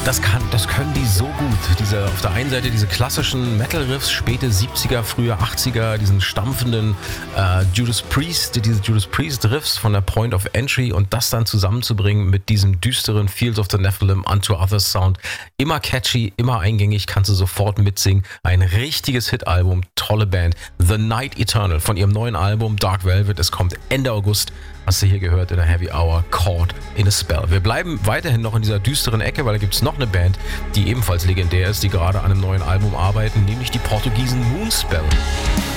Das können die so gut. Auf der einen Seite diese klassischen Metal-Riffs, späte 70er, frühe 80er, diesen stampfenden diese Judas Priest-Riffs von der Point of Entry und das dann zusammenzubringen mit diesem düsteren Fields of the Nephilim, Unto Others Sound. Immer catchy, immer eingängig, kannst du sofort mitsingen. Ein richtiges Hit-Album, tolle Band. The Night Eternal von ihrem neuen Album Dark Velvet. Es kommt Ende August. Hast du hier gehört in der Heavy Hour, Caught in a Spell. Wir bleiben weiterhin noch in dieser düsteren Ecke, weil da gibt es noch eine Band, die ebenfalls legendär ist, die gerade an einem neuen Album arbeiten, nämlich die Portugiesen Moonspell.